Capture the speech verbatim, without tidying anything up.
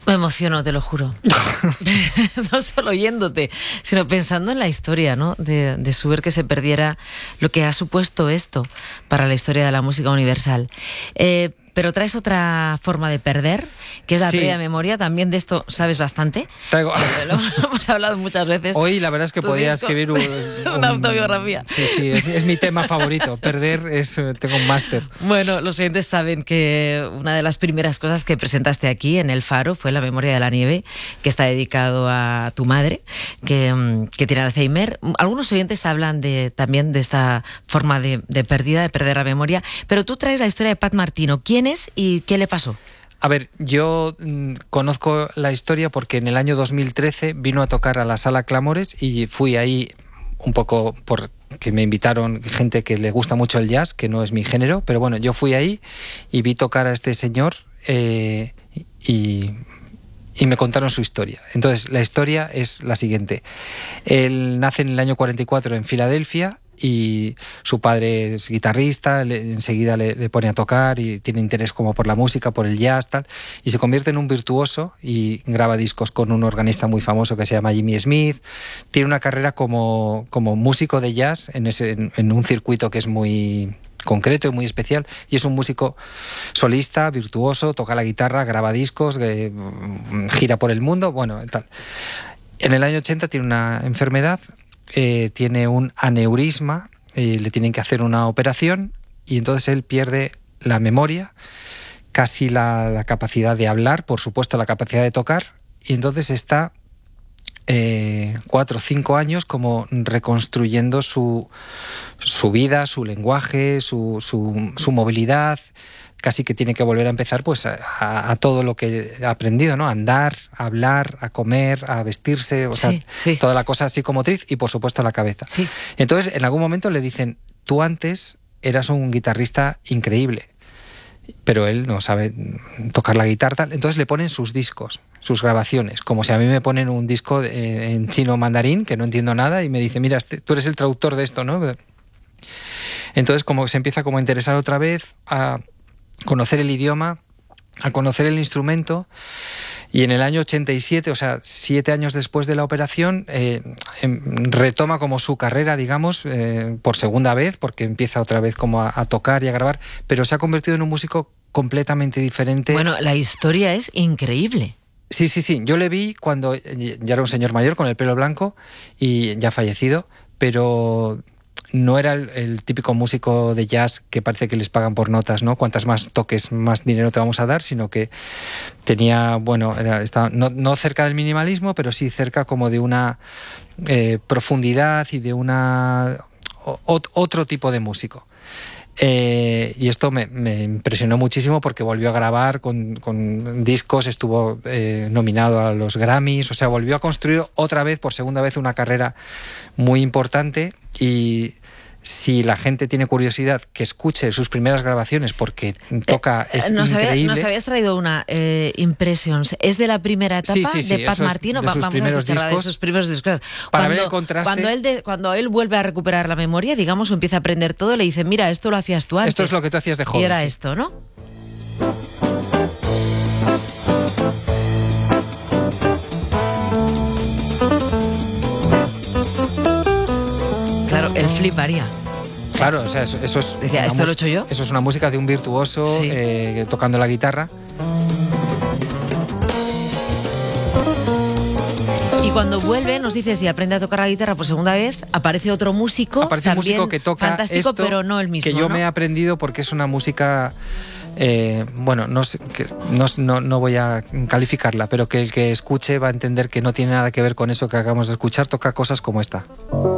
Me emociono, te lo juro. No solo oyéndote, sino pensando en la historia, ¿no? De, de Schubert, que se perdiera lo que ha supuesto esto para la historia de la música universal. Eh, pero traes otra forma de perder, que es la sí. pérdida de memoria. También de esto sabes bastante. Traigo... Lo hemos hablado muchas veces. Hoy la verdad es que podría disco... escribir un, una un... autobiografía. Sí, sí, es, es mi tema favorito. Perder es... Tengo un máster. Bueno, los oyentes saben que una de las primeras cosas que presentaste aquí en El Faro fue La memoria de la nieve, que está dedicado a tu madre, que, que tiene Alzheimer. Algunos oyentes hablan de, también de esta forma de, de pérdida, de perder la memoria, pero tú traes la historia de Pat Martino. ¿Quién es y qué le pasó? A ver, yo mmm, conozco la historia porque en el año dos mil trece vino a tocar a la Sala Clamores y fui ahí un poco porque me invitaron gente que le gusta mucho el jazz, que no es mi género, pero bueno, yo fui ahí y vi tocar a este señor eh, y... y me contaron su historia. Entonces, la historia es la siguiente. Él nace en el año cuarenta y cuatro en Filadelfia y su padre es guitarrista, le, enseguida le, le pone a tocar y tiene interés como por la música, por el jazz, tal, y se convierte en un virtuoso y graba discos con un organista muy famoso que se llama Jimmy Smith. Tiene una carrera como, como músico de jazz en, ese, en, en un circuito que es muy... concreto y muy especial, y es un músico solista, virtuoso, toca la guitarra, graba discos, eh, gira por el mundo, bueno, tal. En el año ochenta tiene una enfermedad, eh, tiene un aneurisma, eh, le tienen que hacer una operación y entonces él pierde la memoria, casi la, la capacidad de hablar, por supuesto la capacidad de tocar, y entonces está Eh, cuatro o cinco años como reconstruyendo su, su vida, su lenguaje, su, su, su movilidad. Casi que tiene que volver a empezar pues a, a, a todo lo que ha aprendido, ¿no? A andar, a hablar, a comer, a vestirse, o sea, sí, sí. toda la cosa psicomotriz y por supuesto la cabeza. Sí. Entonces en algún momento le dicen, tú antes eras un guitarrista increíble, pero él no sabe tocar la guitarra, tal. Entonces le ponen sus discos, sus grabaciones, como si a mí me ponen un disco de, en chino mandarín, que no entiendo nada, y me dice, mira, este, tú eres el traductor de esto, ¿no? Entonces como se empieza como a interesar otra vez, a conocer el idioma, a conocer el instrumento, y en el año ochenta y siete, o sea, siete años después de la operación, eh, retoma como su carrera, digamos, eh, por segunda vez, porque empieza otra vez como a, a tocar y a grabar, pero se ha convertido en un músico completamente diferente. Bueno, la historia es increíble. Sí, sí, sí. Yo le vi cuando ya era un señor mayor con el pelo blanco y ya fallecido, pero no era el, el típico músico de jazz que parece que les pagan por notas, ¿no? Cuantas más toques, más dinero te vamos a dar, sino que tenía, bueno, era, estaba, no, no cerca del minimalismo, pero sí cerca como de una eh, profundidad y de una o, otro tipo de músico. Eh, y esto me, me impresionó muchísimo porque volvió a grabar con, con discos, estuvo eh, nominado a los Grammys, o sea, volvió a construir otra vez, por segunda vez, una carrera muy importante. Y si la gente tiene curiosidad, que escuche sus primeras grabaciones porque toca, eh, es nos increíble. Había, nos habías traído una eh, Impressions, ¿es de la primera etapa sí, sí, sí, de Pat Martino? De sus Vamos primeros a discos, de sus primeros discos. Para cuando, ver el contraste. Cuando él, de, cuando él vuelve a recuperar la memoria, digamos, o empieza a aprender todo, le dicen, mira, esto lo hacías tú antes. Esto es lo que tú hacías de joven. Y era sí. esto, ¿no? Claro, él fliparía. Claro, o sea, eso, eso es... Decía, ¿esto lo he hecho yo? Eso es una música de un virtuoso sí. eh, tocando la guitarra. Y cuando vuelve, nos dices, y aprende a tocar la guitarra por segunda vez, aparece otro músico, aparece un también músico que toca fantástico, esto, pero no el mismo, que yo ¿no? me he aprendido porque es una música... Eh, bueno, no, sé, que no, no, no voy a calificarla, pero que el que escuche va a entender que no tiene nada que ver con eso que acabamos de escuchar, toca cosas como esta.